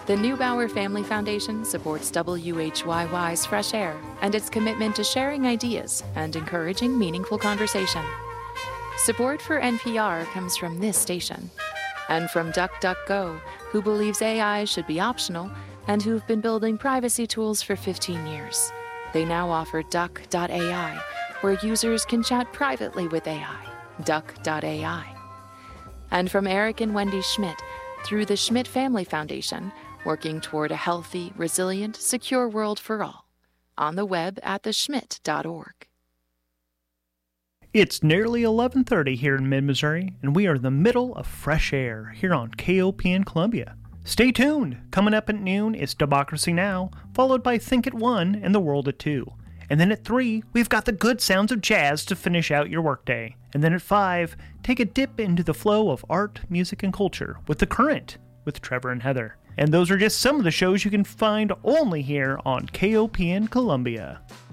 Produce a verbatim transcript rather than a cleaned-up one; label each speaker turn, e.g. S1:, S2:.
S1: The Neubauer Family Foundation supports W H Y Y's Fresh Air and its commitment to sharing ideas and encouraging meaningful conversation. Support for N P R comes from this station and from DuckDuckGo, who believes A I should be optional and who've been building privacy tools for fifteen years. They now offer duck dot A I, where users can chat privately with A I, duck dot A I. And from Eric and Wendy Schmidt, through the Schmidt Family Foundation, working toward a healthy, resilient, secure world for all. On the web at the schmidt dot org.
S2: It's nearly eleven thirty here in mid-Missouri, and we are in the middle of Fresh Air here on K O P N Columbia. Stay tuned. Coming up at noon is Democracy Now!, followed by Think at one and The World at two. And then at three, we've got the good sounds of jazz to finish out your workday. And then at five, take a dip into the flow of art, music, and culture with The Current with Trevor and Heather. And those are just some of the shows you can find only here on K O P N Columbia.